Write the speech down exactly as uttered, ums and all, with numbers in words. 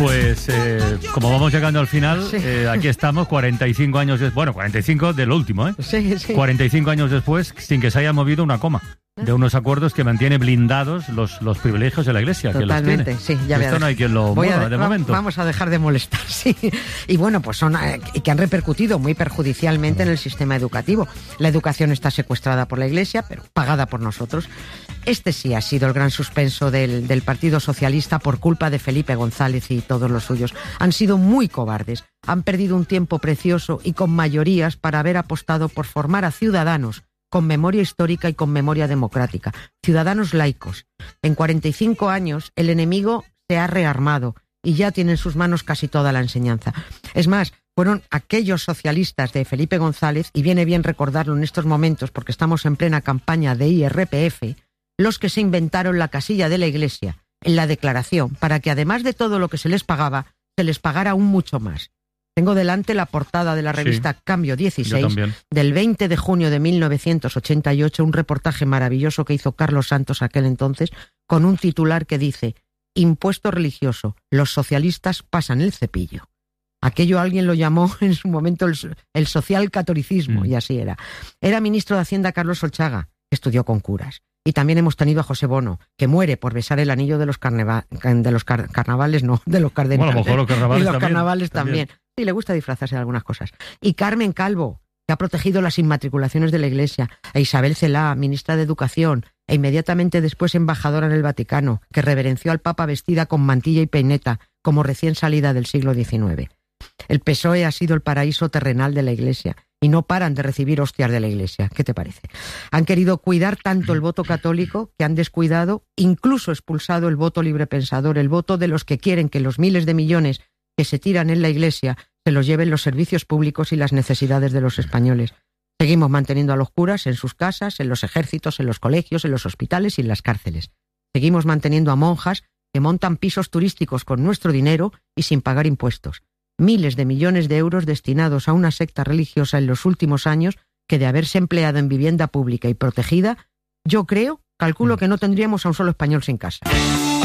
Pues eh, como vamos llegando al final, Sí. eh, aquí estamos, cuarenta y cinco años después, bueno, cuarenta y cinco de lo último, ¿eh? Sí, sí. cuarenta y cinco años después, sin que se haya movido una coma, de unos acuerdos que mantiene blindados los, los privilegios de la Iglesia. Totalmente, que los tiene. sí, ya Esto verás. no hay quien lo Voy a mueva, de- de va- momento. Vamos a dejar de molestar, sí. Y bueno, pues son eh, que han repercutido muy perjudicialmente en el sistema educativo. La educación está secuestrada por la Iglesia, pero pagada por nosotros. Este sí ha sido el gran suspenso del, del Partido Socialista por culpa de Felipe González y todos los suyos. Han sido muy cobardes. Han perdido un tiempo precioso y con mayorías para haber apostado por formar a ciudadanos con memoria histórica y con memoria democrática. Ciudadanos laicos. En cuarenta y cinco años el enemigo se ha rearmado y ya tiene en sus manos casi toda la enseñanza. Es más, fueron aquellos socialistas de Felipe González, y viene bien recordarlo en estos momentos porque estamos en plena campaña de I R P F, los que se inventaron la casilla de la Iglesia en la declaración para que además de todo lo que se les pagaba, se les pagara aún mucho más. Tengo delante la portada de la revista Sí, Cambio Yo dieciséis, también. del veinte de junio de mil novecientos ochenta y ocho, un reportaje maravilloso que hizo Carlos Santos aquel entonces, con un titular que dice: Impuesto religioso, los socialistas pasan el cepillo. Aquello alguien lo llamó en su momento el, el socialcatolicismo, Mm. y así era. Era ministro de Hacienda Carlos Solchaga, que estudió con curas. Y también hemos tenido a José Bono, que muere por besar el anillo de los, carneva- de los car- carnavales, no, de los cardenales. Bueno, a lo mejor los carnavales Y los también, carnavales también. también. Sí, le gusta disfrazarse de algunas cosas. Y Carmen Calvo, que ha protegido las inmatriculaciones de la Iglesia, e Isabel Celá, ministra de Educación, e inmediatamente después embajadora en el Vaticano, que reverenció al Papa vestida con mantilla y peineta, como recién salida del siglo diecinueve. El P S O E ha sido el paraíso terrenal de la Iglesia, y no paran de recibir hostias de la Iglesia. ¿Qué te parece? Han querido cuidar tanto el voto católico que han descuidado, incluso expulsado el voto librepensador, el voto de los que quieren que los miles de millones que se tiran en la Iglesia se los lleven los servicios públicos y las necesidades de los españoles. Seguimos manteniendo a los curas en sus casas, en los ejércitos, en los colegios, en los hospitales y en las cárceles. Seguimos manteniendo a monjas que montan pisos turísticos con nuestro dinero y sin pagar impuestos. Miles de millones de euros destinados a una secta religiosa en los últimos años que, de haberse empleado en vivienda pública y protegida, yo creo, calculo que no tendríamos a un solo español sin casa.